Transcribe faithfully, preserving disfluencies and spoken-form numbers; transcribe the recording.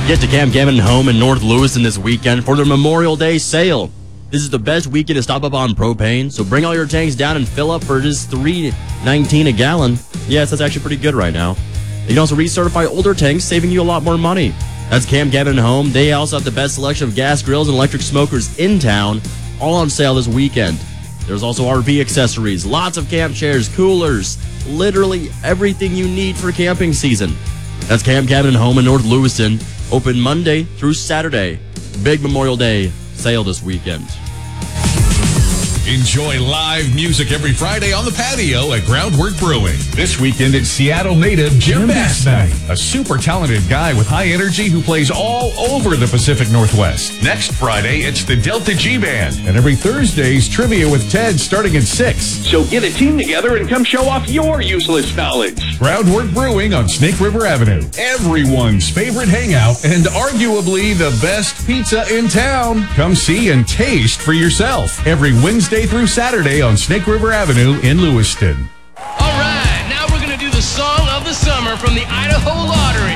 Get to Camp Gammon Home in North Lewiston this weekend for their Memorial Day sale. This is the best weekend to stock up on propane, so bring all your tanks down and fill up for just three nineteen a gallon. Yes, that's actually pretty good right now. You can also recertify older tanks, saving you a lot more money. That's Camp Gammon Home. They also have the best selection of gas grills and electric smokers in town, all on sale this weekend. There's also R V accessories, lots of camp chairs, coolers, literally everything you need for camping season. That's Camp Gammon Home in North Lewiston, open Monday through Saturday. Big Memorial Day sale this weekend. Enjoy live music every Friday on the patio at Groundwork Brewing. This weekend it's Seattle native Jim Bass Night, a super talented guy with high energy who plays all over the Pacific Northwest. Next Friday, it's the Delta G Band. And every Thursday's Trivia with Ted starting at six. So get a team together and come show off your useless knowledge. Groundwork Brewing on Snake River Avenue. Everyone's favorite hangout and arguably the best pizza in town. Come see and taste for yourself every Wednesday through Saturday on Snake River Avenue in Lewiston. All right, now we're going to do the song of the summer from the Idaho Lottery.